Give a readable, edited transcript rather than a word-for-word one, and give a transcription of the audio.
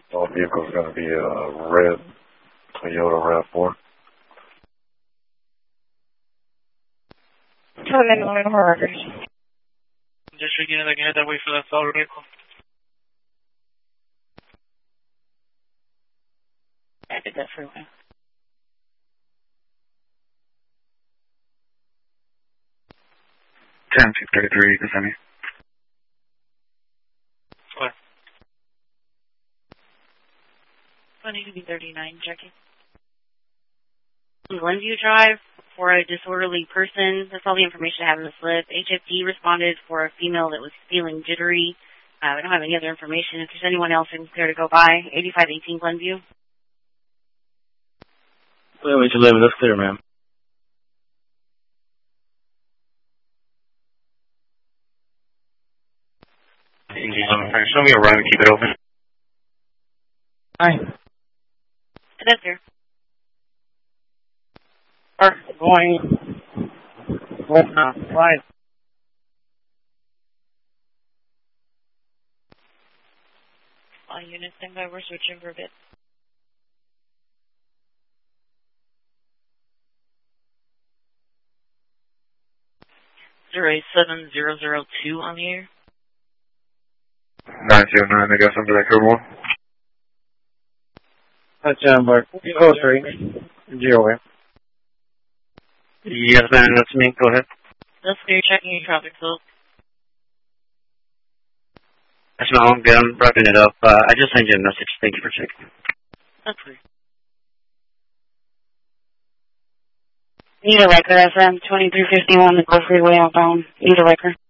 All vehicles going to be red Toyota RAV4. Turn in line of records. District unit, I can head that way for that solid vehicle. I did that for a while. 10-233, Kissimmee. What? I need to be 39, checking. Glenview Drive for a disorderly person. That's all the information I have in the slip. HFD responded for a female that was feeling jittery. I don't have any other information. If there's anyone else who's there to go by, 8518 Glenview. Well, we should live. That's clear, ma'am. Show me a run and keep it open. Hi. That's there. Park going. Right. All units stand by. We're switching for a bit. Zero 7002 on the air. 909, I guess, under that code 1. Touchdown, Mark. 03. 0. Yes, ma'am, that's me. Go ahead. That's clear. Checking your traffic flow. Yes, ma'am, I'm good. I'm wrapping it up. I just sent you a message. Thank you for checking. That's clear. Need a record, FM 2351, the Gulf Freeway outbound. Need a record.